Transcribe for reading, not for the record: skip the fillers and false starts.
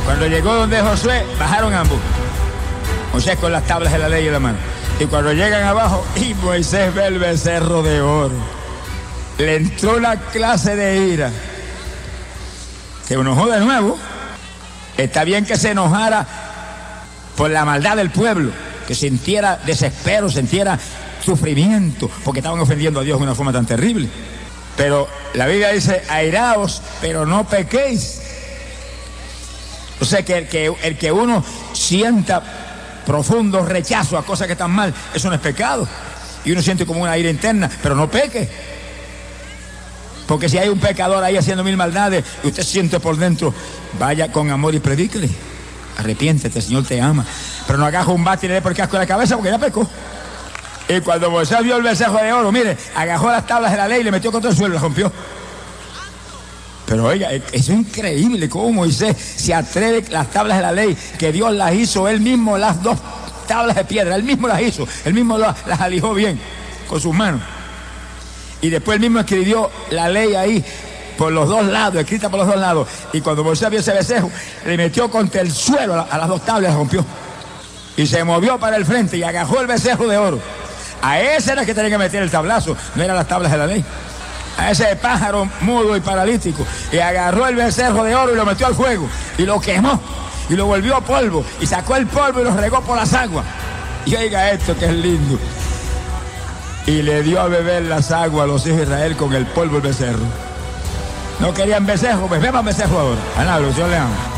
Cuando llegó donde Josué, bajaron ambos. Moisés con las tablas de la ley en la mano. Y cuando llegan abajo, y Moisés ve el becerro de oro. Le entró una clase de ira. Se enojó de nuevo. Está bien que se enojara por la maldad del pueblo, que sintiera desespero, sintiera sufrimiento, porque estaban ofendiendo a Dios de una forma tan terrible. Pero la Biblia dice, airaos, pero no pequéis. O sea que el que uno sienta profundo rechazo a cosas que están mal, eso no es pecado. Y uno siente como una ira interna, pero no peque. Porque si hay un pecador ahí haciendo mil maldades y usted siente por dentro, vaya con amor y predíquele. Arrepiéntete, el Señor te ama. Pero no agajo un bate y le dé por el casco de la cabeza porque ya pecó. Y cuando Moisés vio el becerro de oro, mire, agajó las tablas de la ley y le metió contra el suelo y las rompió. Pero oiga, eso es increíble cómo Moisés se atreve, las tablas de la ley, que Dios las hizo él mismo, las dos tablas de piedra, él mismo las hizo, él mismo las alijó bien con sus manos. Y después él mismo escribió la ley ahí, por los dos lados, escrita por los dos lados. Y cuando Moisés vio ese becerro, le metió contra el suelo a las dos tablas y las rompió. Y se movió para el frente y agajó el becerro de oro. A ese era que tenía que meter el tablazo, no eran las tablas de la ley. A ese pájaro mudo y paralítico. Y agarró el becerro de oro y lo metió al fuego. Y lo quemó. Y lo volvió polvo. Y sacó el polvo y lo regó por las aguas. Y oiga esto que es lindo. Y le dio a beber las aguas a los hijos de Israel con el polvo del becerro. No querían becerro, pues beban becerro ahora. Dios le ama.